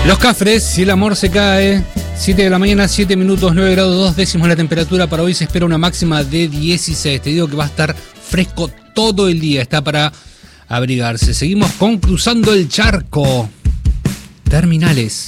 Los Cafres, si el amor se cae. 7 de la mañana, 7 minutos, 9 grados 2 décimos la temperatura. Para hoy se espera una máxima de 16. Te digo que va a estar fresco todo el día. Está para abrigarse. Seguimos con Cruzando el Charco. Terminales.